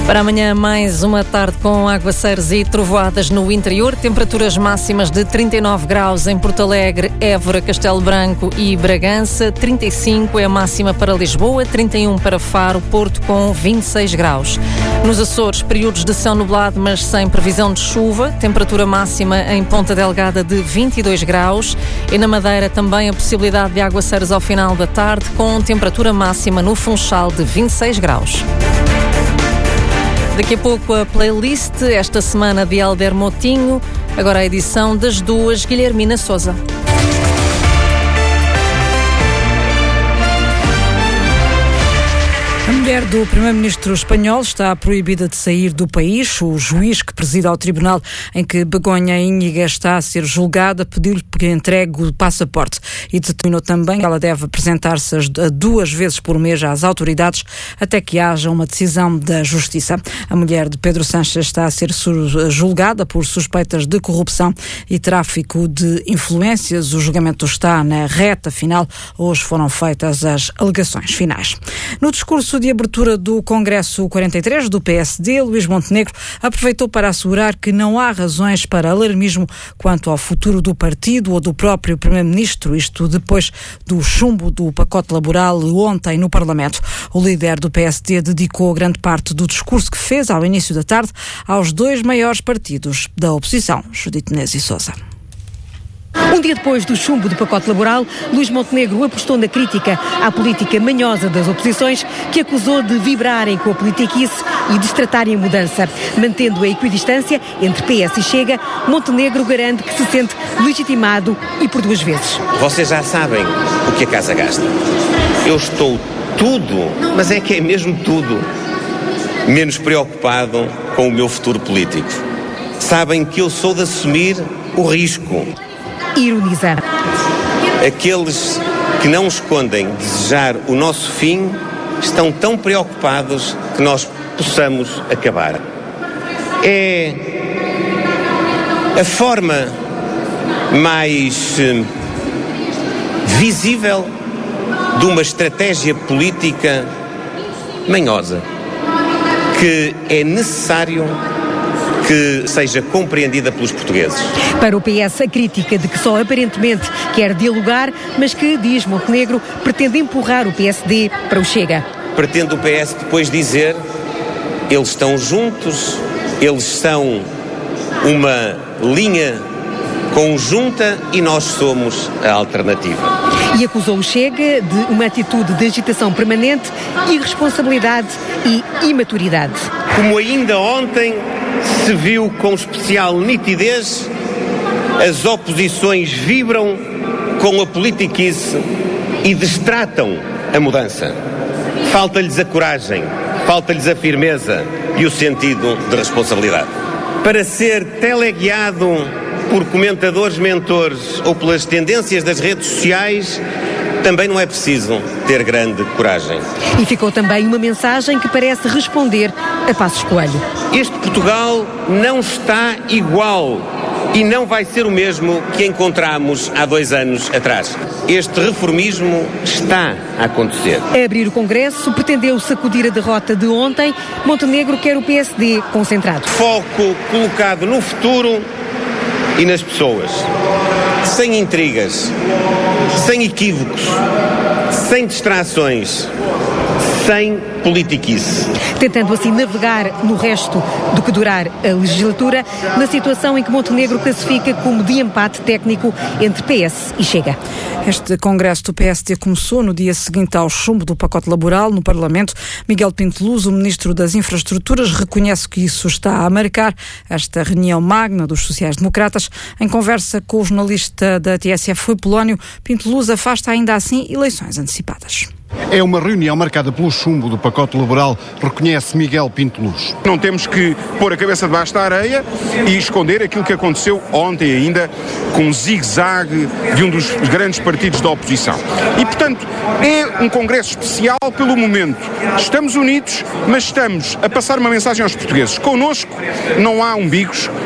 Para amanhã, mais uma tarde com aguaceiros e trovoadas no interior. Temperaturas máximas de 39 graus em Porto Alegre, Évora, Castelo Branco e Bragança. 35 é a máxima para Lisboa, 31 para Faro, Porto com 26 graus. Nos Açores, períodos de céu nublado, mas sem previsão de chuva. Temperatura máxima em Ponta Delgada de 22 graus. E na Madeira também a possibilidade de aguaceiros ao final da tarde, com temperatura máxima no Funchal de 26 graus. Daqui a pouco a playlist, esta semana de Helder Motinho, agora a edição das duas, Guilhermina Sousa. A mulher do primeiro-ministro espanhol está proibida de sair do país. O juiz que presida ao tribunal em que Begonha Íñiga está a ser julgada pediu-lhe que entregue o passaporte e determinou também que ela deve apresentar-se 2 vezes por mês às autoridades até que haja uma decisão da Justiça. A mulher de Pedro Sánchez está a ser julgada por suspeitas de corrupção e tráfico de influências. O julgamento está na reta final. Hoje foram feitas as alegações finais. No discurso de abertura do Congresso 43 do PSD, Luís Montenegro aproveitou para assegurar que não há razões para alarmismo quanto ao futuro do partido ou do próprio Primeiro-Ministro, isto depois do chumbo do pacote laboral ontem no Parlamento. O líder do PSD dedicou grande parte do discurso que fez ao início da tarde aos 2 maiores partidos da oposição, Judite Menezes e Sousa. Um dia depois do chumbo do pacote laboral, Luís Montenegro apostou na crítica à política manhosa das oposições, que acusou de vibrarem com a politiquice e destratarem a mudança. Mantendo a equidistância entre PS e Chega, Montenegro garante que se sente legitimado e por 2 vezes. Vocês já sabem o que a casa gasta. Eu estou tudo, mas é que é mesmo tudo, menos preocupado com o meu futuro político. Sabem que eu sou de assumir o risco. Ironizar. Aqueles que não escondem desejar o nosso fim estão tão preocupados que nós possamos acabar. É a forma mais visível de uma estratégia política manhosa que é necessário que seja compreendida pelos portugueses. Para o PS, a crítica de que só aparentemente quer dialogar, mas que, diz Montenegro, pretende empurrar o PSD para o Chega. Pretende o PS depois dizer: eles estão juntos, eles são uma linha conjunta e nós somos a alternativa. E acusou o Chega de uma atitude de agitação permanente, irresponsabilidade e imaturidade. Como ainda ontem se viu com especial nitidez, as oposições vibram com a politiquice e destratam a mudança. Falta-lhes a coragem, falta-lhes a firmeza e o sentido de responsabilidade. Para ser teleguiado por comentadores mentores ou pelas tendências das redes sociais, também não é preciso ter grande coragem. E ficou também uma mensagem que parece responder a Passos Coelho. Este Portugal não está igual e não vai ser o mesmo que encontramos há 2 anos atrás. Este reformismo está a acontecer. A abrir o Congresso, pretendeu sacudir a derrota de ontem. Montenegro quer o PSD concentrado. Foco colocado no futuro e nas pessoas. Sem intrigas, sem equívocos, sem distrações, sem politiquice. Tentando assim navegar no resto do que durar a legislatura, na situação em que Montenegro classifica como de empate técnico entre PS e Chega. Este congresso do PSD começou no dia seguinte ao chumbo do pacote laboral no Parlamento. Miguel Pinteluz, o ministro das Infraestruturas, reconhece que isso está a marcar esta reunião magna dos sociais-democratas. Em conversa com o jornalista da TSF Rui Polónio, Pinteluz afasta ainda assim eleições antecipadas. É uma reunião marcada pelo chumbo do pacote laboral, reconhece Miguel Pinteluz. Não temos que pôr a cabeça debaixo da areia e esconder aquilo que aconteceu ontem ainda com um zigue-zague de um dos grandes partidos da oposição. E, portanto, é um congresso especial pelo momento. Estamos unidos, mas estamos a passar uma mensagem aos portugueses. Connosco não há umbigos,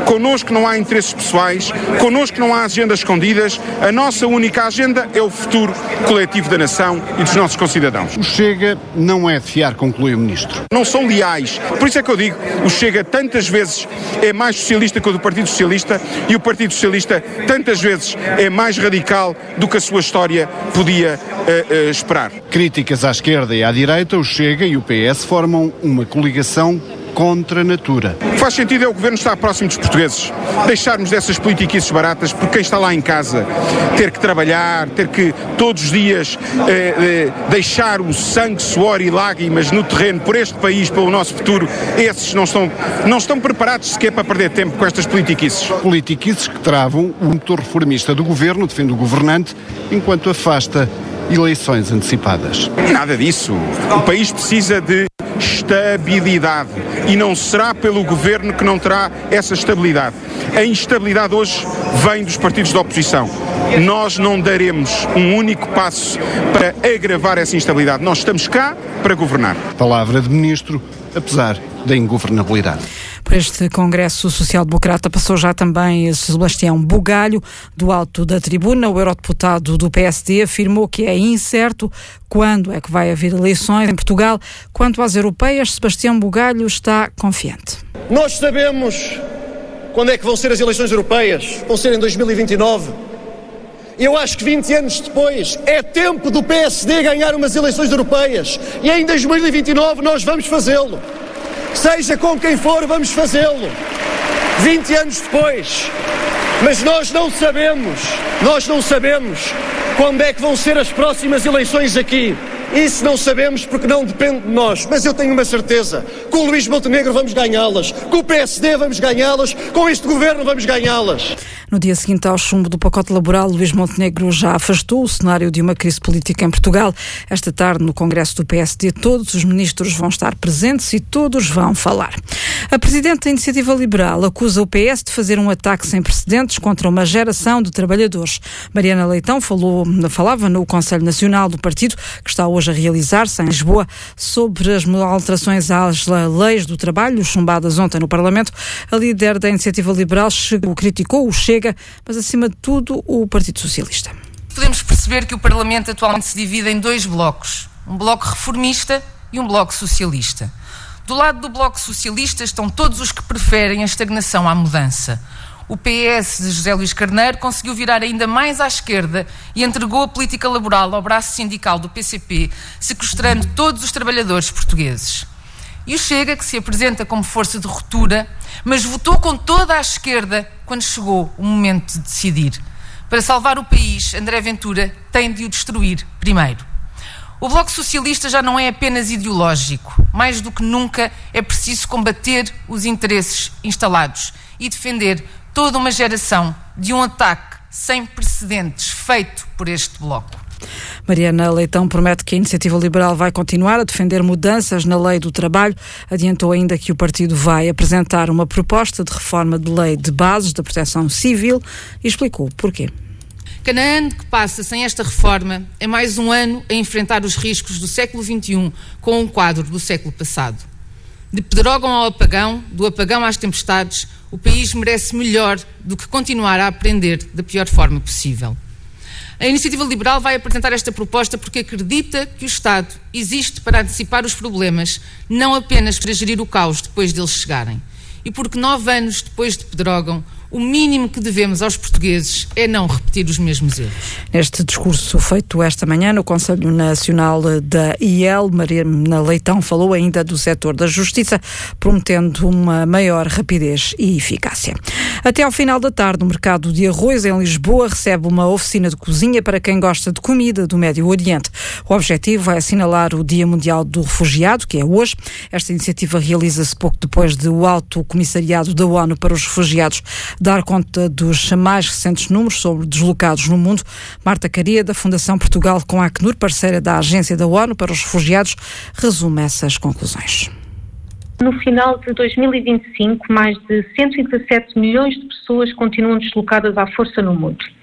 connosco não há interesses pessoais, connosco não há agendas escondidas, a nossa única agenda é o futuro coletivo da nação e dos nossos concidadãos. O Chega não é de fiar, conclui o Ministro. Não são leais, por isso é que eu digo, o Chega tantas vezes é mais socialista que o do Partido Socialista e o Partido Socialista tantas vezes é mais radical do que a sua história podia esperar. Críticas à esquerda e à direita, o Chega e o PS formam uma coligação contra a natura. O que faz sentido é o Governo estar próximo dos portugueses, deixarmos dessas politiquices baratas, porque quem está lá em casa ter que trabalhar, ter que todos os dias deixar o sangue, suor e lágrimas no terreno por este país, pelo nosso futuro, esses não estão preparados sequer para perder tempo com estas politiquices. Politiquices que travam o motor reformista do Governo, defende o governante, enquanto afasta eleições antecipadas. Nada disso. O país precisa de estabilidade e não será pelo Governo que não terá essa estabilidade. A instabilidade hoje vem dos partidos da oposição. Nós não daremos um único passo para agravar essa instabilidade. Nós estamos cá para governar. Palavra de Ministro, apesar da ingovernabilidade. Por este Congresso Social-Democrata passou já também Sebastião Bugalho, do alto da tribuna. O eurodeputado do PSD afirmou que é incerto quando é que vai haver eleições em Portugal. Quanto às europeias, Sebastião Bugalho está confiante. Nós sabemos quando é que vão ser as eleições europeias. Vão ser em 2029. Eu acho que 20 anos depois é tempo do PSD ganhar umas eleições europeias. E em 2029 nós vamos fazê-lo. Seja com quem for, vamos fazê-lo. 20 anos depois. Mas nós não sabemos quando é que vão ser as próximas eleições aqui. Isso não sabemos porque não depende de nós. Mas eu tenho uma certeza. Com o Luís Montenegro vamos ganhá-las. Com o PSD vamos ganhá-las. Com este governo vamos ganhá-las. No dia seguinte ao chumbo do pacote laboral, Luís Montenegro já afastou o cenário de uma crise política em Portugal. Esta tarde, no Congresso do PSD, todos os ministros vão estar presentes e todos vão falar. A Presidente da Iniciativa Liberal acusa o PS de fazer um ataque sem precedentes contra uma geração de trabalhadores. Mariana Leitão falava no Conselho Nacional do Partido, que está hoje a realizar-se em Lisboa, sobre as alterações às leis do trabalho, chumbadas ontem no Parlamento. A líder da Iniciativa Liberal criticou o Chega, mas acima de tudo o Partido Socialista. Podemos perceber que o Parlamento atualmente se divide em dois blocos, um bloco reformista e um bloco socialista. Do lado do bloco socialista estão todos os que preferem a estagnação à mudança. O PS de José Luís Carneiro conseguiu virar ainda mais à esquerda e entregou a política laboral ao braço sindical do PCP, sequestrando todos os trabalhadores portugueses. E o Chega, que se apresenta como força de ruptura, mas votou com toda a esquerda quando chegou o momento de decidir. Para salvar o país, André Ventura tem de o destruir primeiro. O Bloco Socialista já não é apenas ideológico. Mais do que nunca é preciso combater os interesses instalados e defender toda uma geração de um ataque sem precedentes feito por este Bloco. Mariana Leitão promete que a Iniciativa Liberal vai continuar a defender mudanças na lei do trabalho. Adiantou ainda que o partido vai apresentar uma proposta de reforma de lei de bases da proteção civil e explicou porquê. Cada ano que passa sem esta reforma é mais um ano a enfrentar os riscos do século XXI com um quadro do século passado. De Pedrógão ao apagão, do apagão às tempestades, o país merece melhor do que continuar a aprender da pior forma possível. A Iniciativa Liberal vai apresentar esta proposta porque acredita que o Estado existe para antecipar os problemas, não apenas para gerir o caos depois deles chegarem. E porque 9 anos depois de Pedrógão, o mínimo que devemos aos portugueses é não repetir os mesmos erros. Neste discurso feito esta manhã no Conselho Nacional da IEL, Mariana Leitão falou ainda do setor da justiça, prometendo uma maior rapidez e eficácia. Até ao final da tarde, o mercado de arroz em Lisboa recebe uma oficina de cozinha para quem gosta de comida do Médio Oriente. O objetivo é assinalar o Dia Mundial do Refugiado, que é hoje. Esta iniciativa realiza-se pouco depois do Alto Comissariado da ONU para os Refugiados dar conta dos mais recentes números sobre deslocados no mundo. Marta Caria, da Fundação Portugal com a Acnur, parceira da Agência da ONU para os Refugiados, resume essas conclusões. No final de 2025, mais de 117 milhões de pessoas continuam deslocadas à força no mundo.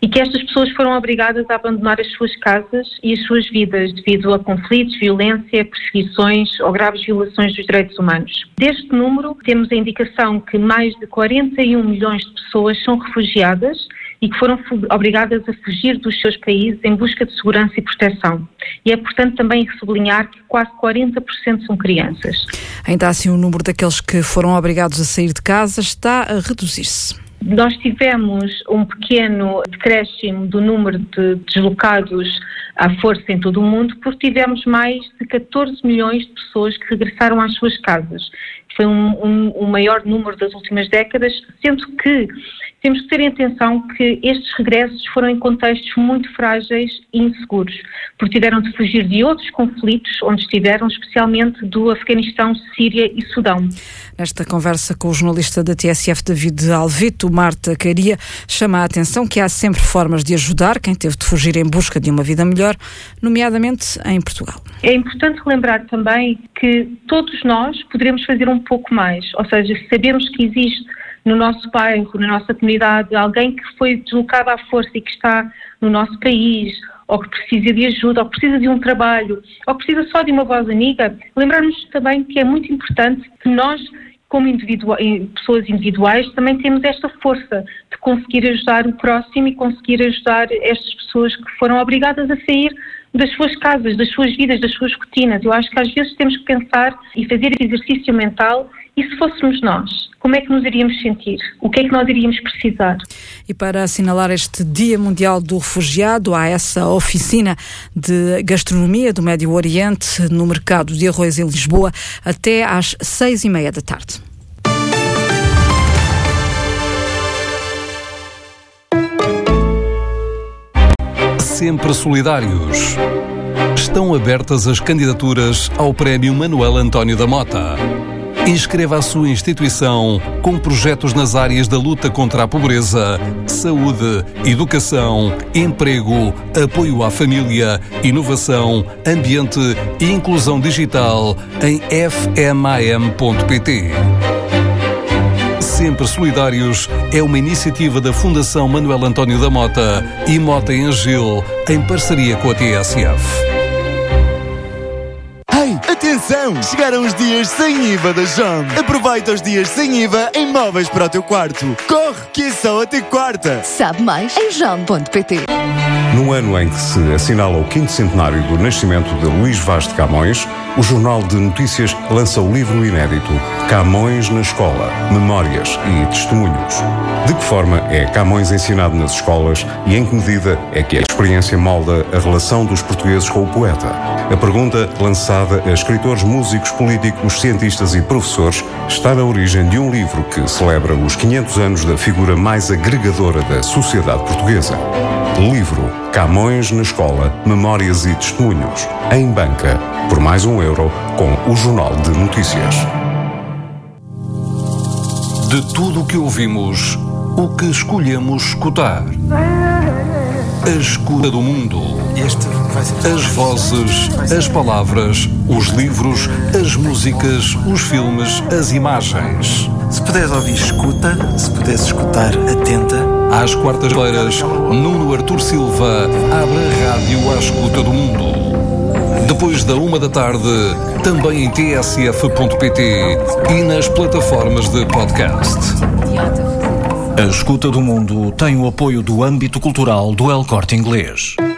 e que estas pessoas foram obrigadas a abandonar as suas casas e as suas vidas devido a conflitos, violência, perseguições ou graves violações dos direitos humanos. Deste número, temos a indicação que mais de 41 milhões de pessoas são refugiadas e que foram obrigadas a fugir dos seus países em busca de segurança e proteção. E é, portanto, também sublinhar que quase 40% são crianças. Ainda assim, o número daqueles que foram obrigados a sair de casa está a reduzir-se. Nós tivemos um pequeno decréscimo do número de deslocados à força em todo o mundo, porque tivemos mais de 14 milhões de pessoas que regressaram às suas casas. Foi um maior número das últimas décadas, sendo que temos que ter em atenção que estes regressos foram em contextos muito frágeis e inseguros, porque tiveram de fugir de outros conflitos onde estiveram, especialmente do Afeganistão, Síria e Sudão. Nesta conversa com o jornalista da TSF, David Alvito, Marta Caria chama a atenção que há sempre formas de ajudar quem teve de fugir em busca de uma vida melhor, nomeadamente em Portugal. É importante relembrar também que todos nós poderemos fazer um pouco mais, ou seja, sabemos que existe no nosso bairro, na nossa comunidade, alguém que foi deslocado à força e que está no nosso país, ou que precisa de ajuda, ou que precisa de um trabalho, ou que precisa só de uma voz amiga, lembrarmos também que é muito importante que nós, como pessoas individuais, também temos esta força de conseguir ajudar o próximo e conseguir ajudar estas pessoas que foram obrigadas a sair das suas casas, das suas vidas, das suas rotinas. Eu acho que às vezes temos que pensar e fazer esse exercício mental, e se fôssemos nós, como é que nos iríamos sentir? O que é que nós iríamos precisar? E para assinalar este Dia Mundial do Refugiado, há essa oficina de gastronomia do Médio Oriente no Mercado de Arroz em Lisboa até às 6:30 da tarde. Sempre solidários. Estão abertas as candidaturas ao Prémio Manuel António da Mota. Inscreva a sua instituição com projetos nas áreas da luta contra a pobreza, saúde, educação, emprego, apoio à família, inovação, ambiente e inclusão digital em fmam.pt. Sempre Solidários é uma iniciativa da Fundação Manuel António da Mota e Mota em Agil, em parceria com a TSF. Atenção! Chegaram os dias sem IVA da JOM. Aproveita os dias sem IVA em móveis para o teu quarto. Corre, que é só até quarta. Sabe mais em jom.pt. No ano em que se assinala o 5º centenário do nascimento de Luís Vaz de Camões, o Jornal de Notícias lança o livro inédito Camões na Escola, Memórias e Testemunhos. De que forma é Camões ensinado nas escolas e em que medida é que a experiência molda a relação dos portugueses com o poeta? A pergunta, lançada a escritores, músicos, políticos, cientistas e professores, está na origem de um livro que celebra os 500 anos da figura mais agregadora da sociedade portuguesa. Livro Camões na Escola, Memórias e Testemunhos. Em banca, por mais €1, com o Jornal de Notícias. De tudo o que ouvimos, o que escolhemos escutar. A escuta do mundo. As vozes, as palavras, os livros, as músicas, os filmes, as imagens. Se puderes ouvir, escuta. Se puderes escutar, atenta. Às quartas-feiras, Nuno Artur Silva abre a rádio à escuta do mundo. Depois da 1 da tarde, também em tsf.pt e nas plataformas de podcast. A Escuta do Mundo tem o apoio do âmbito cultural do El Corte Inglês.